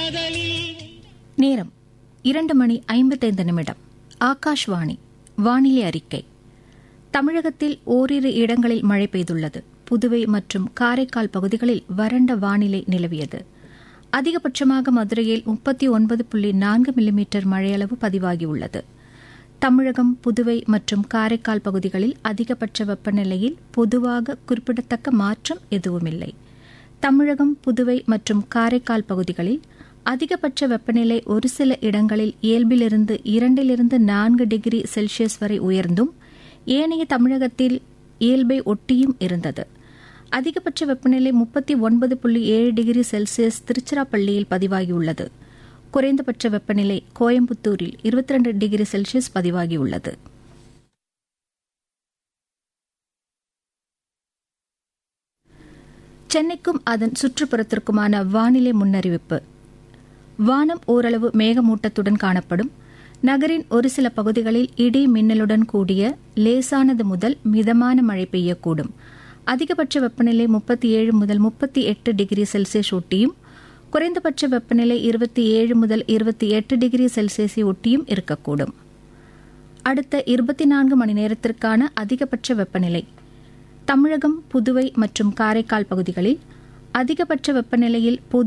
நேரம் 2:55. ஆகாஷ்வாணி வானிலை அறிக்கை. தமிழகத்தில் ஓரிரு இடங்களில் மழை பெய்துள்ளது. புதுவை மற்றும் காரைக்கால் பகுதிகளில் வறண்ட வானிலை நிலவியது. அதிகபட்சமாக மதுரையில் 39.4 மில்லிமீட்டர் மழையளவு பதிவாகியுள்ளது. தமிழகம், புதுவை மற்றும் காரைக்கால் பகுதிகளில் அதிகபட்ச வெப்பநிலையில் பொதுவாக குறிப்பிடத்தக்க மாற்றம் எதுவுமில்லை. தமிழகம், புதுவை மற்றும் காரைக்கால் பகுதிகளில் அதிகபட்ச வெப்பநிலை ஒரு சில இடங்களில் இயல்பிலிருந்து 2-4 டிகிரி செல்சியஸ் வரை உயர்ந்தும் ஏனைய தமிழகத்தில் இயல்பை ஒட்டியும் இருந்தது. அதிகபட்ச வெப்பநிலை 39.7 டிகிரி செல்சியஸ் திருச்சிராப்பள்ளியில் பதிவாகியுள்ளது. குறைந்தபட்ச வெப்பநிலை கோயம்புத்தூரில் 22 டிகிரி செல்சியஸ் பதிவாகியுள்ளது. சென்னைக்கும் அதன் சுற்றுப்புறத்திற்குமான வானிலை முன்னறிவிப்பு. வானம் ஓரளவு மேகமூட்டத்துடன் காணப்படும். நகரின் ஒரு சில பகுதிகளில் இடி மின்னலுடன் கூடிய லேசானது முதல் மிதமான மழை பெய்யக்கூடும். அதிகபட்ச வெப்பநிலை 37 முதல் 38 டிகிரி செல்சியஸ் ஒட்டியும் குறைந்தபட்ச வெப்பநிலை 27 முதல் 28 டிகிரி செல்சியஸை ஒட்டியும் இருக்கக்கூடும். அடுத்த 24 மணி நேரத்திற்கான அதிகபட்ச வெப்பநிலை. தமிழகம், புதுவை மற்றும் காரைக்கால் பகுதிகளில் அதிகபட்ச வெப்பநிலையில்